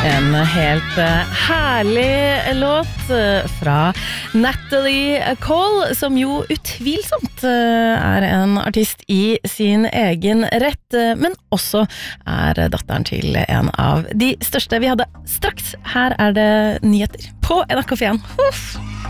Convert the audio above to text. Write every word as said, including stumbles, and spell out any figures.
En helt herlig låt fra Natalie Cole, som jo utvilsomt er en artist i sin egen rett, men også er datteren til en av de største. Vi hadde straks, her er det nyheter på N R K P en. Uff.